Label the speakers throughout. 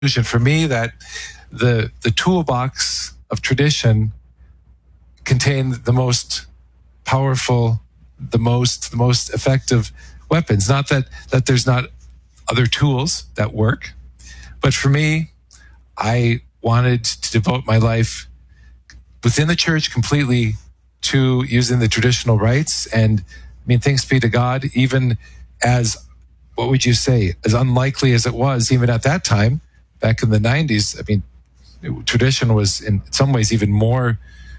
Speaker 1: For me, that the toolbox of tradition contained the most powerful, the most effective weapons. Not that there's not other tools that work, but for me, I wanted to devote my life within the church completely to using the traditional rites. And I mean, thanks be to God, even as, what would you say, as unlikely as it was, even at that time, back in the 90s, I mean, tradition was in some ways even more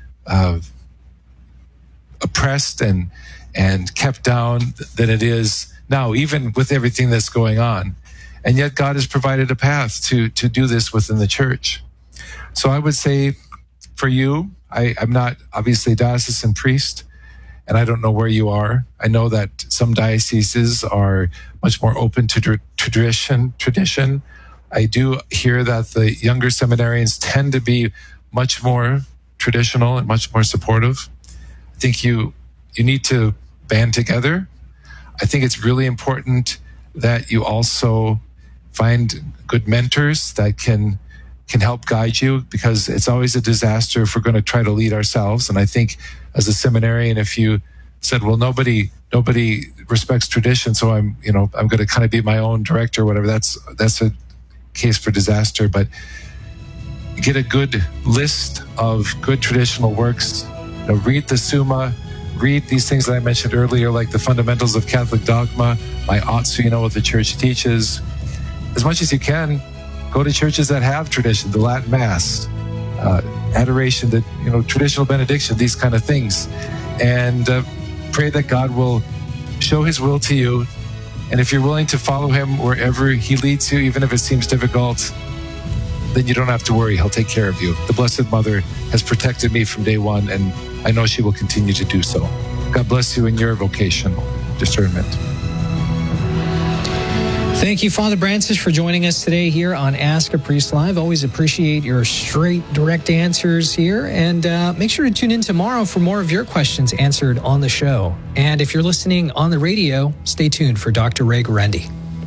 Speaker 1: oppressed and kept down than it is now, even with everything that's going on. And yet God has provided a path to do this within the church. So I would say for you, I'm not obviously a diocesan priest, and I don't know where you are. I know that some dioceses are much more open to tradition. I do hear that the younger seminarians tend to be much more traditional and much more supportive. I think you need to band together. I think it's really important that you also find good mentors that can help guide you, because it's always a disaster if we're going to try to lead ourselves. And I think as a seminarian, if you said, well, nobody respects tradition, so I'm going to kind of be my own director or whatever, that's a case for disaster. But get a good list of good traditional works. Read the Summa, read these things that I mentioned earlier, like the fundamentals of Catholic dogma, my ought, so you know what the church teaches. As much as you can, go to churches that have tradition, the Latin Mass, adoration, the traditional benediction, these kind of things, and pray that God will show His will to you. And if you're willing to follow Him wherever He leads you, even if it seems difficult, then you don't have to worry. He'll take care of you. The Blessed Mother has protected me from day one, and I know she will continue to do so. God bless you in your vocational discernment.
Speaker 2: Thank you, Father Brancis, for joining us today here on Ask a Priest Live. Always appreciate your straight, direct answers here. And make sure to tune in tomorrow for more of your questions answered on the show. And if you're listening on the radio, stay tuned for Dr. Ray Guarendi.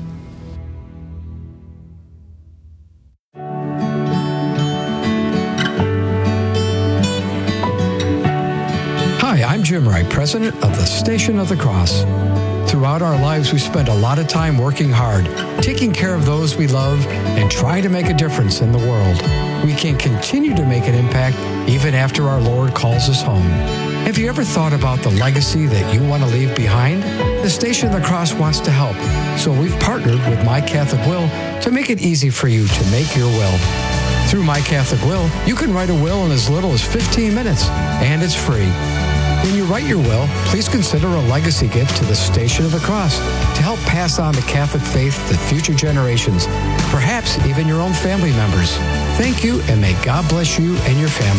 Speaker 3: Hi, I'm Jim Wright, president of the Station of the Cross. Throughout our lives, we spend a lot of time working hard, taking care of those we love, and trying to make a difference in the world. We can continue to make an impact even after our Lord calls us home. Have you ever thought about the legacy that you want to leave behind? The Station of the Cross wants to help, so we've partnered with My Catholic Will to make it easy for you to make your will. Through My Catholic Will, you can write a will in as little as 15 minutes, and it's free. When you write your will, please consider a legacy gift to the Station of the Cross to help pass on the Catholic faith to future generations, perhaps even your own family members. Thank you, and may God bless you and your family.